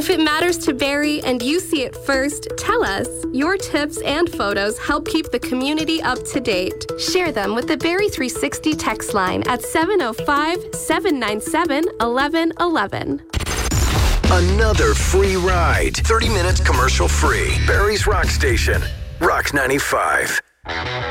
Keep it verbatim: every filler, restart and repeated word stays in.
If it matters to Barry and you see it first, tell us. Your tips and photos help keep the community up to date. Share them with the Barry three sixty text line at seven oh five, seven nine seven, one one one one. Another free ride. thirty minutes commercial free. Barry's Rock Station. Rock ninety-five.